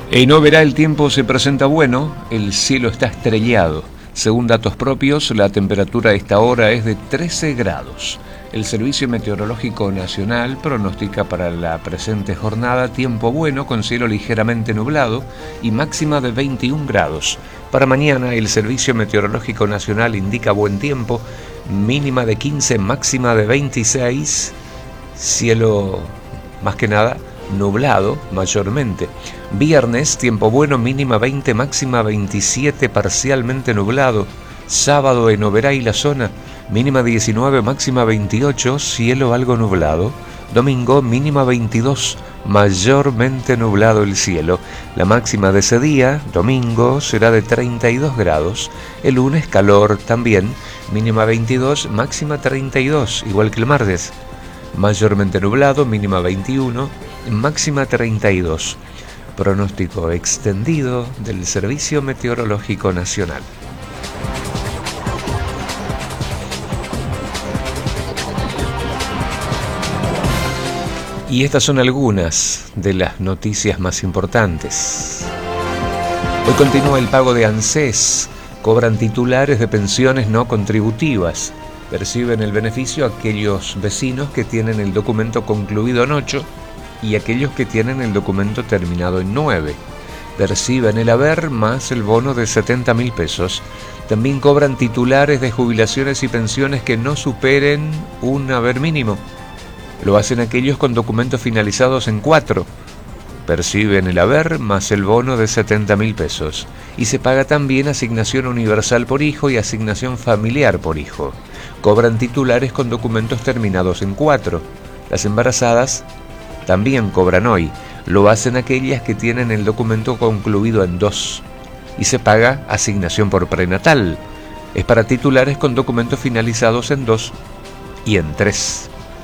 En Oberá el tiempo se presenta bueno, el cielo está estrellado. Según datos propios, la temperatura a esta hora es de 13 grados. El Servicio Meteorológico Nacional pronostica para la presente jornada tiempo bueno con cielo ligeramente nublado y máxima de 21 grados. Para mañana el Servicio Meteorológico Nacional indica buen tiempo, mínima de 15, máxima de 26, cielo más que nada nublado mayormente. Viernes, tiempo bueno, mínima 20, máxima 27, parcialmente nublado. Sábado en Oberá y la zona, mínima 19, máxima 28, cielo algo nublado. Domingo, mínima 22, mayormente nublado el cielo. La máxima de ese día, domingo, será de 32 grados. El lunes, calor también, mínima 22, máxima 32, igual que el martes. Mayormente nublado, mínima 21, máxima 32. Pronóstico extendido del Servicio Meteorológico Nacional. Y estas son algunas de las noticias más importantes. Hoy continúa el pago de ANSES. Cobran titulares de pensiones no contributivas. Perciben el beneficio aquellos vecinos que tienen el documento concluido en 8 y aquellos que tienen el documento terminado en 9. Perciben el haber más el bono de 70.000 pesos. También cobran titulares de jubilaciones y pensiones que no superen un haber mínimo. Lo hacen aquellos con documentos finalizados en 4. Perciben el haber más el bono de 70.000 pesos. Y se paga también asignación universal por hijo y asignación familiar por hijo. Cobran titulares con documentos terminados en 4. Las embarazadas también cobran hoy. Lo hacen aquellas que tienen el documento concluido en 2. Y se paga asignación por prenatal. Es para titulares con documentos finalizados en 2 y en 3.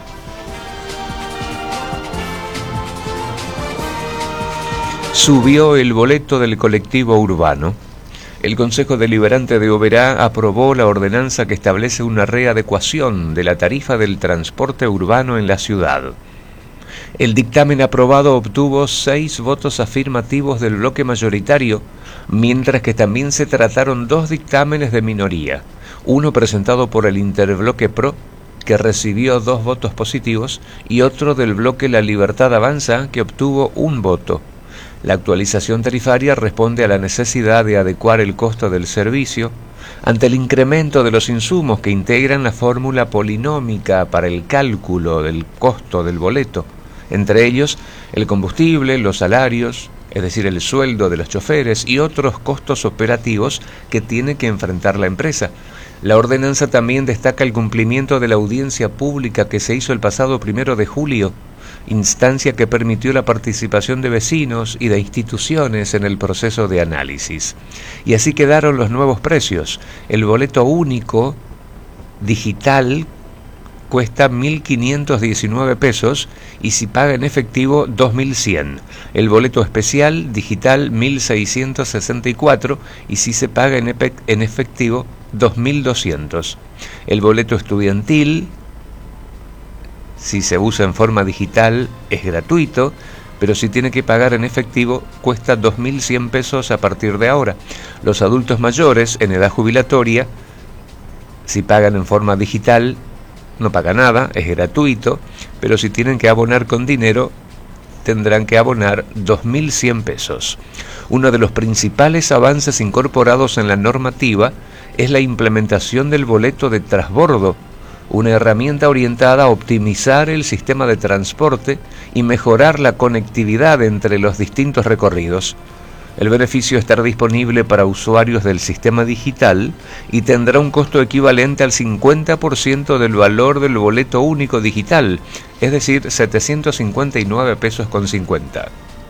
Subió el boleto del colectivo urbano. El Consejo Deliberante de Oberá aprobó la ordenanza que establece una readecuación de la tarifa del transporte urbano en la ciudad. El dictamen aprobado obtuvo 6 votos afirmativos del bloque mayoritario, mientras que también se trataron 2 dictámenes de minoría, uno presentado por el Interbloque PRO, que recibió 2 votos positivos, y otro del bloque La Libertad Avanza, que obtuvo 1 voto. La actualización tarifaria responde a la necesidad de adecuar el costo del servicio ante el incremento de los insumos que integran la fórmula polinómica para el cálculo del costo del boleto, entre ellos el combustible, los salarios, es decir, el sueldo de los choferes y otros costos operativos que tiene que enfrentar la empresa. La ordenanza también destaca el cumplimiento de la audiencia pública que se hizo el pasado 1 de julio, instancia que permitió la participación de vecinos y de instituciones en el proceso de análisis. Y así quedaron los nuevos precios. El boleto único digital cuesta 1.519 pesos y si paga en efectivo 2.100. El boleto especial digital 1.664 y si se paga en efectivo 2.200. El boleto estudiantil, si se usa en forma digital, es gratuito, pero si tiene que pagar en efectivo, cuesta 2.100 pesos a partir de ahora. Los adultos mayores en edad jubilatoria, si pagan en forma digital, no paga nada, es gratuito, pero si tienen que abonar con dinero, tendrán que abonar 2.100 pesos. Uno de los principales avances incorporados en la normativa es la implementación del boleto de transbordo, una herramienta orientada a optimizar el sistema de transporte y mejorar la conectividad entre los distintos recorridos. El beneficio estará disponible para usuarios del sistema digital y tendrá un costo equivalente al 50% del valor del boleto único digital, es decir, 759 pesos con 50.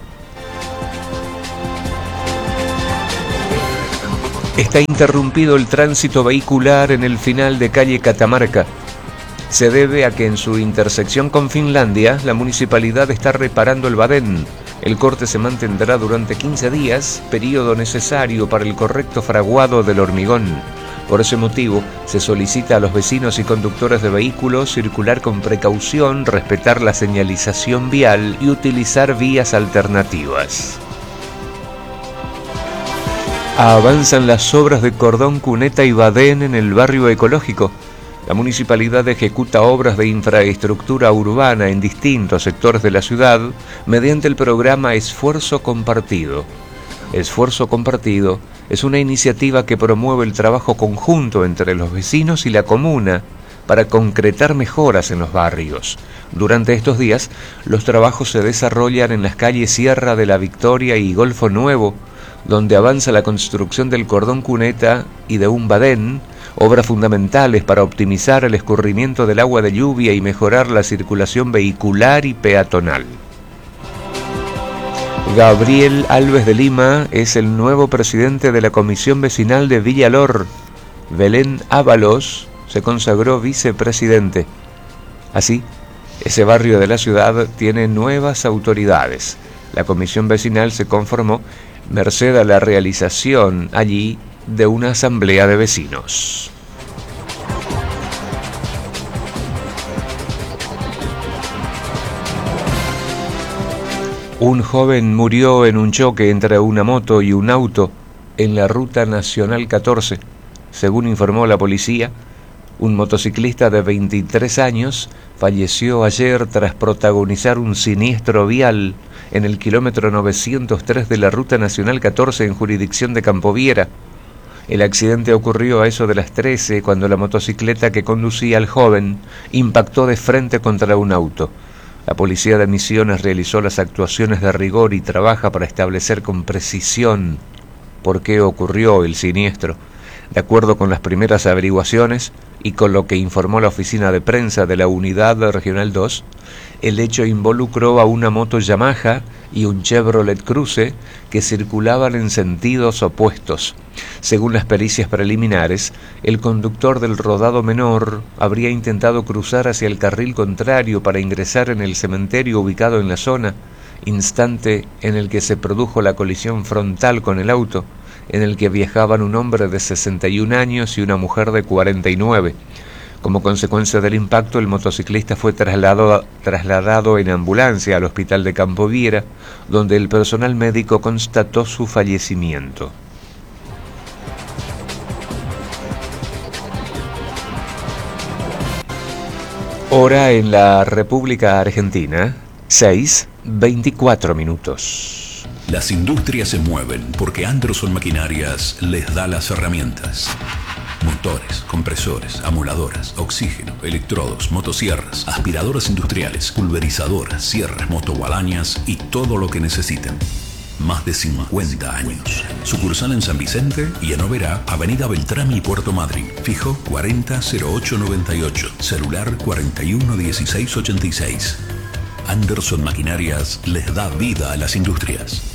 Está interrumpido el tránsito vehicular en el final de calle Catamarca. Se debe a que en su intersección con Finlandia, la municipalidad está reparando el badén. El corte se mantendrá durante 15 días, periodo necesario para el correcto fraguado del hormigón. Por ese motivo, se solicita a los vecinos y conductores de vehículos circular con precaución, respetar la señalización vial y utilizar vías alternativas. Avanzan las obras de cordón cuneta y badén en el barrio ecológico. La municipalidad ejecuta obras de infraestructura urbana en distintos sectores de la ciudad mediante el programa Esfuerzo Compartido. Esfuerzo Compartido es una iniciativa que promueve el trabajo conjunto entre los vecinos y la comuna para concretar mejoras en los barrios. Durante estos días, los trabajos se desarrollan en las calles Sierra de la Victoria y Golfo Nuevo, donde avanza la construcción del cordón cuneta y de un badén, obras fundamentales para optimizar el escurrimiento del agua de lluvia y mejorar la circulación vehicular y peatonal. Gabriel Alves de Lima es el nuevo presidente de la Comisión Vecinal de Villalor. Belén Ábalos se consagró vicepresidente. Así, ese barrio de la ciudad tiene nuevas autoridades. La comisión vecinal se conformó merced a la realización allí de una asamblea de vecinos. Un joven murió en un choque entre una moto y un auto en la Ruta Nacional 14. Según informó la policía, un motociclista de 23 años falleció ayer tras protagonizar un siniestro vial en el kilómetro 903 de la Ruta Nacional 14 en jurisdicción de Campoviera. El accidente ocurrió a eso de las 13 cuando la motocicleta que conducía al joven impactó de frente contra un auto. La policía de Misiones realizó las actuaciones de rigor y trabaja para establecer con precisión por qué ocurrió el siniestro. De acuerdo con las primeras averiguaciones y con lo que informó la oficina de prensa de la Unidad Regional 2, el hecho involucró a una moto Yamaha y un Chevrolet Cruze que circulaban en sentidos opuestos. Según las pericias preliminares, el conductor del rodado menor habría intentado cruzar hacia el carril contrario para ingresar en el cementerio ubicado en la zona, instante en el que se produjo la colisión frontal con el auto, en el que viajaban un hombre de 61 años y una mujer de 49. Como consecuencia del impacto, el motociclista fue trasladado en ambulancia al hospital de Campoviera, donde el personal médico constató su fallecimiento. Hora en la República Argentina, 6:24. Las industrias se mueven porque Anderson Maquinarias les da las herramientas. Motores, compresores, amoladoras, oxígeno, electrodos, motosierras, aspiradoras industriales, pulverizadoras, sierras, motoguadañas y todo lo que necesiten. Más de 50 años. Sucursal en San Vicente y en Oberá, Avenida Beltrami y Puerto Madryn. Fijo 400898. Celular 411686. Anderson Maquinarias les da vida a las industrias.